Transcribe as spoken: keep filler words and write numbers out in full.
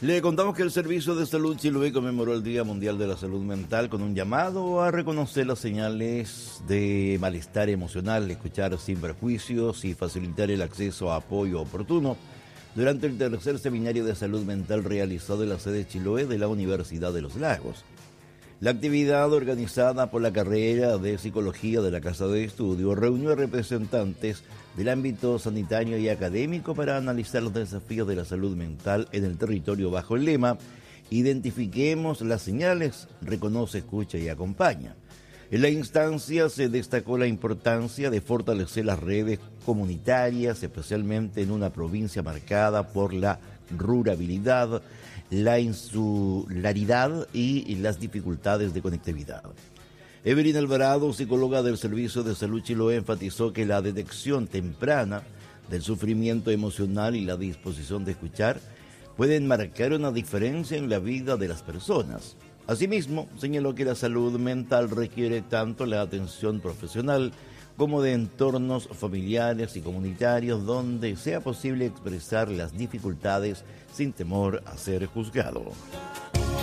Le contamos que el Servicio de Salud Chiloé conmemoró el Día Mundial de la Salud Mental con un llamado a reconocer las señales de malestar emocional, escuchar sin prejuicios y facilitar el acceso a apoyo oportuno durante el tercer seminario de salud mental realizado en la sede Chiloé de la Universidad de los Lagos. La actividad, organizada por la carrera de Psicología de la Casa de Estudio, reunió a representantes del ámbito sanitario y académico para analizar los desafíos de la salud mental en el territorio bajo el lema "Identifiquemos las señales, reconoce, escucha y acompaña". En la instancia se destacó la importancia de fortalecer las redes comunitarias, especialmente en una provincia marcada por la ruralidad, la insularidad y las dificultades de conectividad. Evelyn Alvarado, psicóloga del Servicio de Salud Chiloé, enfatizó que la detección temprana del sufrimiento emocional y la disposición de escuchar pueden marcar una diferencia en la vida de las personas. Asimismo, señaló que la salud mental requiere tanto la atención profesional como de entornos familiares y comunitarios donde sea posible expresar las dificultades sin temor a ser juzgado.